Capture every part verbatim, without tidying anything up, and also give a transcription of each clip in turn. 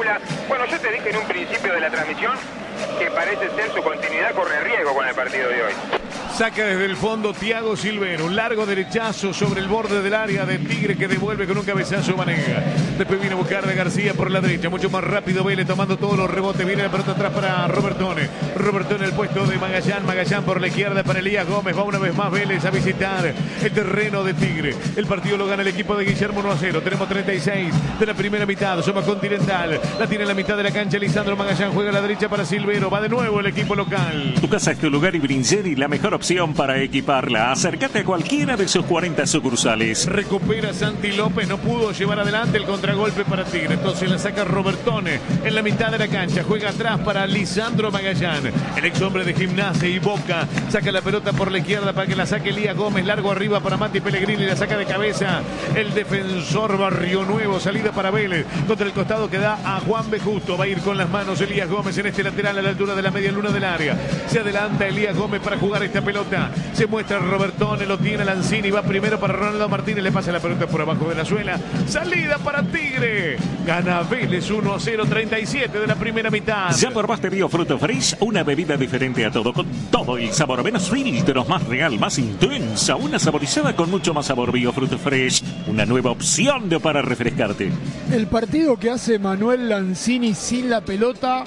especula. Bueno, yo te dije en un principio de la transmisión que parece ser su continuidad corre riesgo con el partido de hoy. Saca desde el fondo Thiago Silvero, un largo derechazo sobre el borde del área de Tigre que devuelve con un cabezazo Vanega. Después viene a buscar de García por la derecha, mucho más rápido Vélez tomando todos los rebotes. Viene la pelota atrás para Robertone. Robertone el puesto de Magallán, Magallán por la izquierda para Elías Gómez. Va una vez más Vélez a visitar el terreno de Tigre. El partido lo gana el equipo de Guillermo uno a cero. Tenemos treinta y seis de la primera mitad, somos Continental. La tiene en la mitad de la cancha Lisandro Magallán, juega a la derecha para Silvero. Va de nuevo el equipo local. Tu casa es tu lugar y Brinzeri, la mejor opción para equiparla. Acércate a cualquiera de sus cuarenta sucursales. Recupera Santi López, no pudo llevar adelante el contragolpe para Tigre, entonces la saca Robertone en la mitad de la cancha, juega atrás para Lisandro Magallán, el ex hombre de Gimnasia y Boca, saca la pelota por la izquierda para que la saque Elías Gómez, largo arriba para Mati Pellegrini, la saca de cabeza el defensor Barrio Nuevo, salida para Vélez, contra el costado que da a Juan B. Justo, va a ir con las manos Elías Gómez en este lateral a la altura de la media luna del área, se adelanta Elías Gómez para jugar esta pelota, se muestra Robertone, lo tiene Lanzini, va primero para Ronaldo Martínez, le pasa la pelota por abajo de la suela, salida para Tigre, gana Vélez uno a cero, treinta y siete de la primera mitad. Ya probaste Biofruto Fresh, una bebida diferente a todo, con todo el sabor, menos filtros, más real, más intensa, una saborizada con mucho más sabor. Biofruto Fresh, una nueva opción de para refrescarte. El partido que hace Manuel Lanzini sin la pelota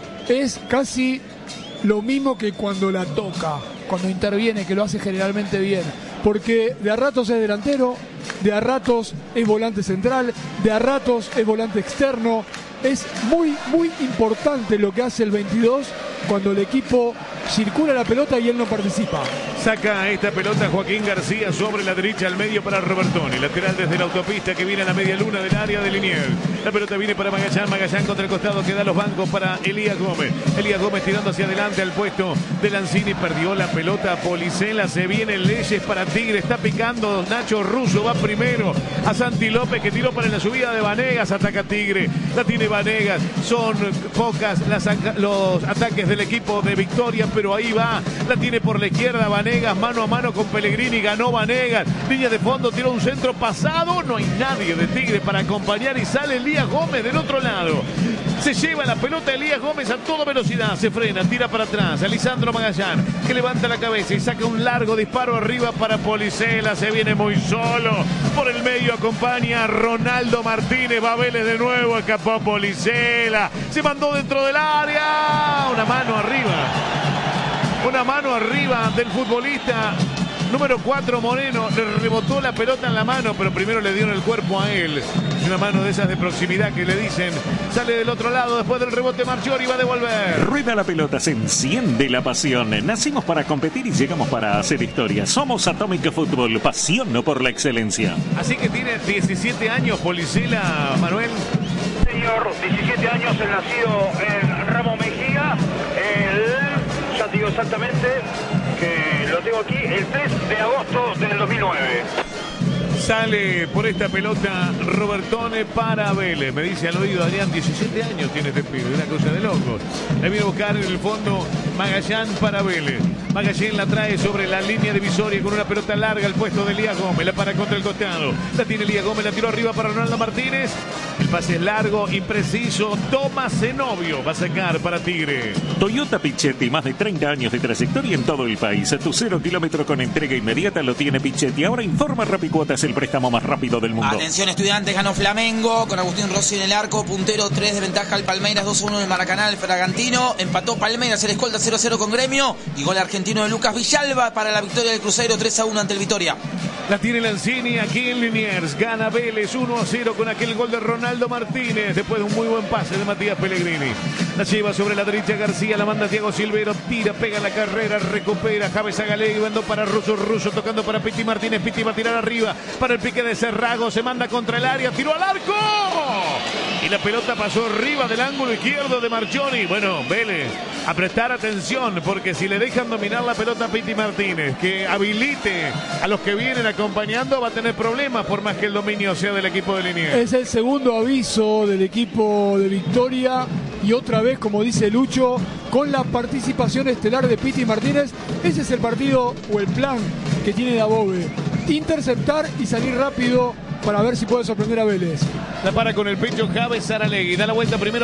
es casi lo mismo que cuando la toca, cuando interviene, que lo hace generalmente bien, porque de a ratos es delantero, de a ratos es volante central, de a ratos es volante externo. Es muy, muy importante lo que hace el veintidós cuando el equipo circula la pelota y él no participa. Saca esta pelota Joaquín García sobre la derecha al medio para Robertone. Lateral desde la autopista que viene a la media luna del área de Liniers. La pelota viene para Magallán. Magallán contra el costado que da los bancos para Elías Gómez. Elías Gómez tirando hacia adelante al puesto de Lanzini. Perdió la pelota Policela. Se viene Leyes para Tigre. Está picando Nacho Russo. Va primero a Santi López que tiró para la subida de Vanegas. Ataca Tigre. La tiene Vanegas. Son pocas las, los ataques del equipo de Victoria, pero ahí va. La tiene por la izquierda Vanegas. Mano a mano con Pellegrini. Ganó Vanegas. Línea de fondo. Tiró un centro pasado. No hay nadie de Tigre para acompañar y sale Elías Gómez del otro lado. Se lleva la pelota Elías Gómez a toda velocidad. Se frena. Tira para atrás. A Lisandro Magallán que levanta la cabeza y saca un largo disparo arriba para Policela. Se viene muy solo. Por el medio acompaña a Ronaldo Martínez. Va Vélez de nuevo. Escapó Policela. Se mandó dentro del área. Una mano arriba. Una mano arriba del futbolista número cuatro Moreno. Le rebotó la pelota en la mano, pero primero le dio en el cuerpo a él. Una mano de esas de proximidad que le dicen. Sale del otro lado después del rebote Marchiori. Va a devolver. Rueda la pelota, se enciende la pasión. Nacimos para competir y llegamos para hacer historia. Somos Atómica Fútbol, pasión no por la excelencia. Así que tiene diecisiete años Policela, Manuel. Señor, diecisiete años, el nacido en Ramos Mejía. El, ya te digo exactamente que lo tengo aquí, el tres de agosto del dos mil nueve. Sale por esta pelota Robertone para Vélez. Me dice al oído Adrián, diecisiete años tiene este pibe, una cosa de locos. La viene a buscar en el fondo Magallán para Vélez. Magallán la trae sobre la línea divisoria con una pelota larga al puesto de Elías Gómez. La para contra el costado. La tiene Elías Gómez, la tiró arriba para Ronaldo Martínez. El pase es largo, impreciso. Toma Zenobio. Va a sacar para Tigre. Toyota Pichetti, más de treinta años de trayectoria en todo el país. Tu cero kilómetro con entrega inmediata lo tiene Pichetti. Ahora Informa Rapicuotas, el préstamo más rápido del mundo. Atención estudiantes, ganó Flamengo con Agustín Rossi en el arco, puntero tres de ventaja al Palmeiras, dos a uno en el Maracaná, el Fragantino, empató Palmeiras, el escolta cero a cero con Gremio y gol argentino de Lucas Villalba para la victoria del Cruzeiro tres a uno ante el Vitoria. La tiene Lanzini aquí en Liniers, gana Vélez uno a cero con aquel gol de Ronaldo Martínez después de un muy buen pase de Matías Pellegrini. La lleva sobre la derecha García, la manda Thiago Silvero, tira, pega la carrera, recupera Javes Agalegui, mandó para Russo, Russo tocando para Piti Martínez, Piti va a tirar arriba para el pique de Cerrago, se manda contra el área, tiró al arco y la pelota pasó arriba del ángulo izquierdo de Marchiori. Bueno, Vélez, a prestar atención porque si le dejan dominar la pelota a Piti Martínez, que habilite a los que vienen acompañando, va a tener problemas por más que el dominio sea del equipo de Liniers. Es el segundo aviso del equipo de Victoria y otra vez, como dice Lucho, con la participación estelar de Piti Martínez. Ese es el partido o el plan que tiene Dabove: interceptar y salir rápido para ver si puede sorprender a Vélez. La para con el pecho Javes Aralegui, da la vuelta primero